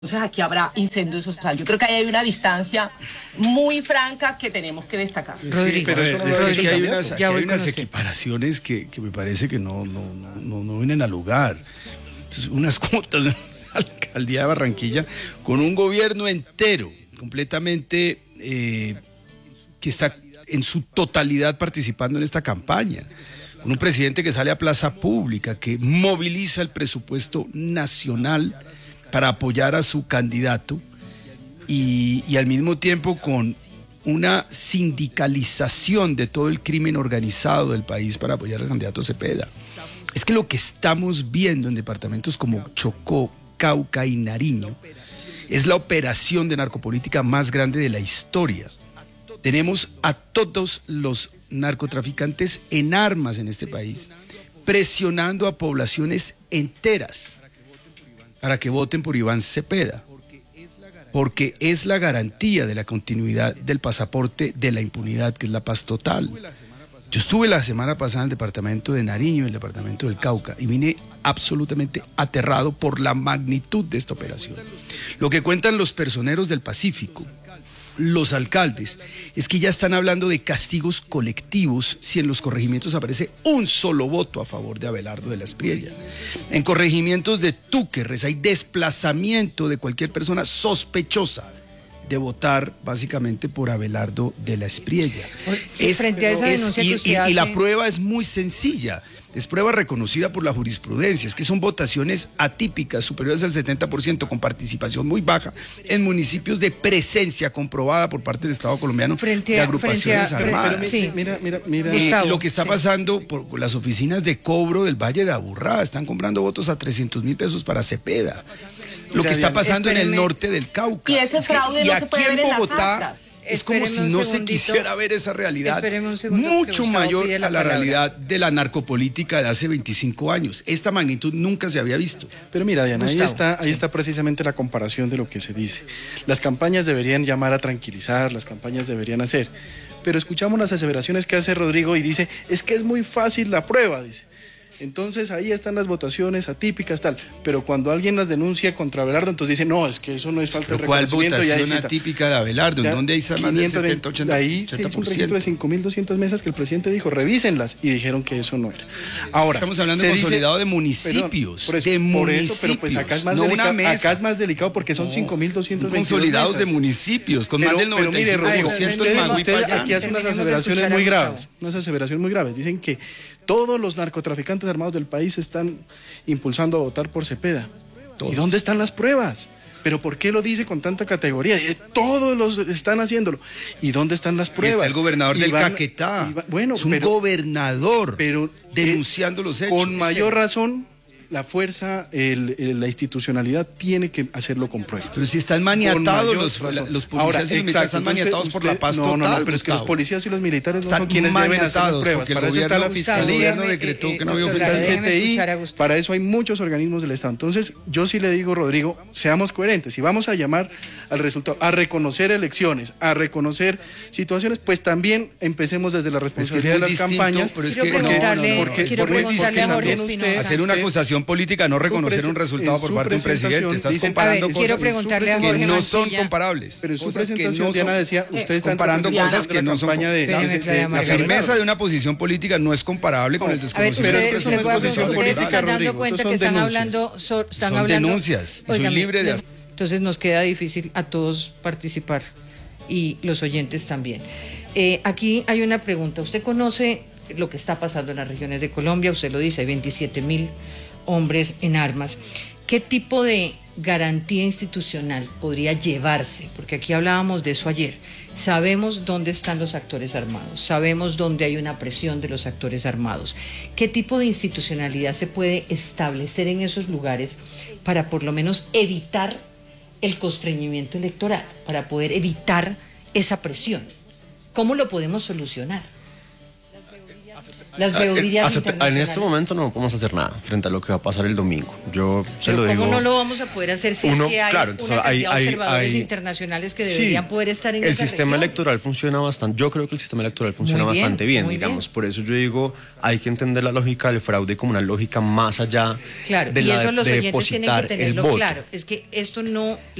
Entonces aquí habrá incendios. O sea, yo creo que ahí hay una distancia muy franca que tenemos que destacar. Pero eso no Rodrigo, hay unas equiparaciones que me parece que no vienen al lugar. Entonces, unas cuotas de la alcaldía de Barranquilla con un gobierno entero, completamente, que está en su totalidad participando en esta campaña. Con un presidente que sale a plaza pública, que moviliza el presupuesto nacional para apoyar a su candidato y al mismo tiempo con una sindicalización de todo el crimen organizado del país para apoyar al candidato Cepeda. Es que lo que estamos viendo en departamentos como Chocó, Cauca y Nariño es la operación de narcopolítica más grande de la historia. Tenemos a todos los narcotraficantes en armas en este país, presionando a poblaciones enteras para que voten por Iván Cepeda, porque es la garantía de la continuidad del pasaporte de la impunidad, que es la paz total. Yo estuve la semana pasada en el departamento de Nariño, en el departamento del Cauca, y vine absolutamente aterrado por la magnitud de esta operación. Lo que cuentan los personeros del Pacífico, los alcaldes, es que ya están hablando de castigos colectivos si en los corregimientos aparece un solo voto a favor de Abelardo de la Espriella. En corregimientos de Túquerres hay desplazamiento de cualquier persona sospechosa de votar básicamente por Abelardo de la Espriella. Frente a esa denuncia que usted hace... Y la prueba es muy sencilla. Es prueba reconocida por la jurisprudencia, es que son votaciones atípicas, superiores al 70%, con participación muy baja en municipios de presencia comprobada por parte del Estado colombiano de agrupaciones armadas. Sí. Mira. Lo que está pasando por las oficinas de cobro del Valle de Aburrá, están comprando votos a 300.000 pesos para Cepeda. Lo que está pasando en el norte del Cauca. Y ese fraude no se puede ver en las actas. Es como si no se quisiera ver esa realidad mucho mayor a la realidad de la narcopolítica de hace 25 años. Esta magnitud nunca se había visto. Pero mira, Diana, ahí está precisamente la comparación de lo que se dice. Las campañas deberían llamar a tranquilizar, las campañas deberían hacer. Pero escuchamos las aseveraciones que hace Rodrigo y dice, es que es muy fácil la prueba, dice. Entonces ahí están las votaciones atípicas, tal. Pero cuando alguien las denuncia contra Abelardo, entonces dice, no, es que eso no es falta de reconocimiento. ¿Cuál votación atípica de Abelardo? ¿En dónde hay más del 70, 80%? Ahí se hizo un registro de 5.200 mesas que el presidente dijo, revísenlas, y dijeron que eso no era. Ahora, estamos hablando de consolidado de municipios. Por eso, pero pues acá es más delicado porque son 5.222 consolidados de municipios, con más del 95% de Magui. Usted aquí hace unas aseveraciones muy graves. Dicen que todos los narcotraficantes armados del país están impulsando a votar por Cepeda. Todos. ¿Y dónde están las pruebas? ¿Pero por qué lo dice con tanta categoría? Todos los están haciéndolo. ¿Y dónde están las pruebas? Está el gobernador del Caquetá. Es un gobernador denunciando los hechos. Con mayor razón, la fuerza, la institucionalidad tiene que hacerlo con pruebas. Pero si están maniatados los policías y los militares están maniatados por la paz total. No, pero es que los policías y los militares no son quienes deben hacer las pruebas. Para eso está la Fiscalía. El gobierno decretó que no había oficial. Está el CTI, para eso hay muchos organismos del Estado. Entonces, yo sí le digo, Rodrigo, seamos coherentes. Si vamos a llamar al resultado, a reconocer elecciones, a reconocer situaciones, pues también empecemos desde la responsabilidad de las campañas. Quiero preguntarle a Jorge Espinosa. Hacer una acusación política, no reconocer un resultado por parte de un presidente. Estás comparando cosas que no son comparables. Pero en su presentación, Diana decía, ustedes están comparando cosas que no son comparables. La firmeza de una posición política no es comparable con el desconocimiento de una posición política. Ustedes se están dando cuenta que están hablando... Son denuncias, soy libre de... Entonces nos queda difícil a todos participar y los oyentes también. Aquí hay una pregunta. ¿Usted conoce lo que está pasando en las regiones de Colombia? Usted lo dice, hay 27.000 hombres en armas. ¿Qué tipo de garantía institucional podría llevarse? Porque aquí hablábamos de eso ayer. Sabemos dónde están los actores armados, sabemos dónde hay una presión de los actores armados. ¿Qué tipo de institucionalidad se puede establecer en esos lugares para por lo menos evitar el constreñimiento electoral, para poder evitar esa presión? ¿Cómo lo podemos solucionar? Las veedurías en este momento no podemos hacer nada frente a lo que va a pasar el domingo. Yo se lo digo. ¿Cómo no lo vamos a poder hacer si es que hay claro, una cantidad de observadores internacionales que deberían poder estar en el esas sistema regiones? electoral funciona bastante. Yo creo que el sistema electoral funciona bastante bien, digamos. Por eso yo digo, hay que entender la lógica del fraude como una lógica más allá Claro, de y la eso los de oyentes tienen que depositar el tenerlo voto. claro. Es que esto no